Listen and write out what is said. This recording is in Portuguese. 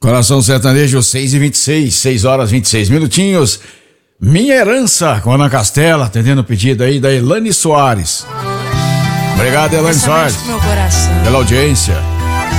Coração Sertanejo 6h26, 6 horas 26 minutinhos. Minha Herança com Ana Castela, atendendo o pedido aí da Elane Soares. Obrigado, Elane Soares, meu coração, pela audiência.